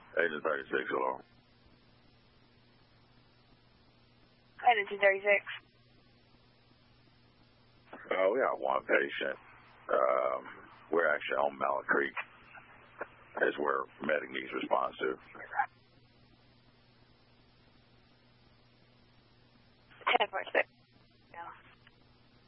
Agent 36, hello. Agent 236. We got one patient. We're actually on Mallet Creek. Is where medic needs response to. 10.6.